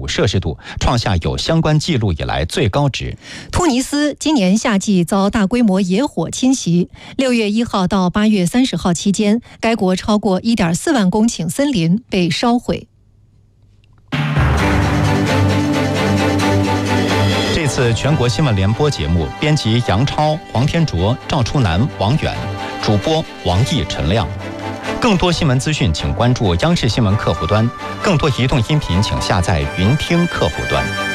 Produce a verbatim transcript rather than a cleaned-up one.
五摄氏度，创下有相关记录以来最高值。 突尼斯今年夏季遭大规模野火侵袭，六月一号到八月三十号期间，该国超过 一点四万公顷森林被烧毁。 这次全国新闻联播节目，编辑杨超、黄天卓、赵初南、王远，主播王毅、陈亮。更多新闻资讯，请关注央视新闻客户端；更多移动音频，请下载云听客户端。